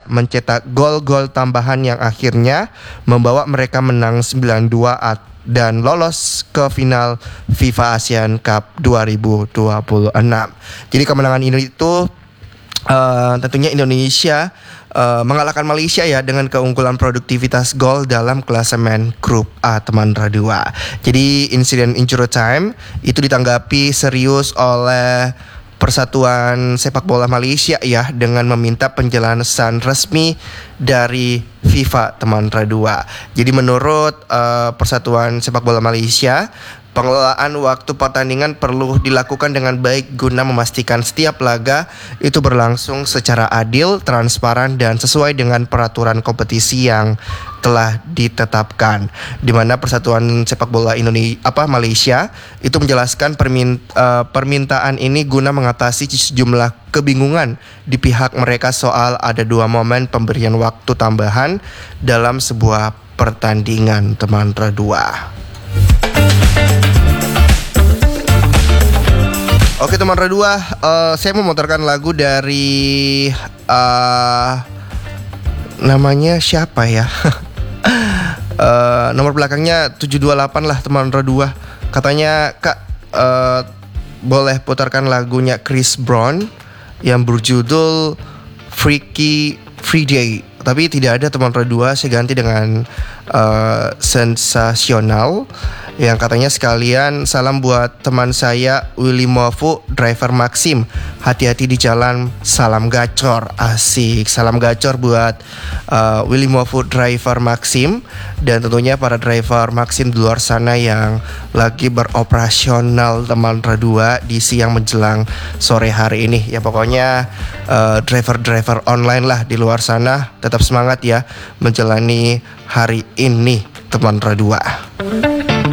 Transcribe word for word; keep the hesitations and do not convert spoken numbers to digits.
mencetak gol-gol tambahan yang akhirnya membawa mereka menang sembilan dua dan lolos ke final FIFA Asian Cup dua ribu dua puluh enam. Jadi kemenangan ini itu uh, tentunya Indonesia uh, mengalahkan Malaysia ya dengan keunggulan produktivitas gol dalam klasemen grup A teman Radua. Jadi insiden injury time itu ditanggapi serius oleh Persatuan Sepak Bola Malaysia ya dengan meminta penjelasan resmi dari FIFA teman Radua. Jadi menurut uh, Persatuan Sepak Bola Malaysia, pengelolaan waktu pertandingan perlu dilakukan dengan baik guna memastikan setiap laga itu berlangsung secara adil, transparan dan sesuai dengan peraturan kompetisi yang telah ditetapkan. Di mana Persatuan Sepak Bola Indonesia apa Malaysia itu menjelaskan permin, uh, permintaan ini guna mengatasi sejumlah kebingungan di pihak mereka soal ada dua momen pemberian waktu tambahan dalam sebuah pertandingan teman Radua. Oke teman Radua, uh, saya memutarkan lagu dari uh, namanya siapa ya? uh, nomor belakangnya tujuh dua delapan lah teman Radua. Katanya Kak uh, boleh putarkan lagunya Chris Brown yang berjudul Freaky Friday. Tapi tidak ada teman Radua, saya ganti dengan uh, Sensasional yang katanya sekalian salam buat teman saya Willy Mofu, driver Maxim. Hati-hati di jalan, salam gacor. Asik, salam gacor buat uh, Willy Mofu, driver Maxim. Dan tentunya para driver Maxim di luar sana yang lagi beroperasional teman Radua di siang menjelang sore hari ini. Ya pokoknya uh, driver-driver online lah di luar sana, tetap semangat ya menjalani hari ini teman Radua.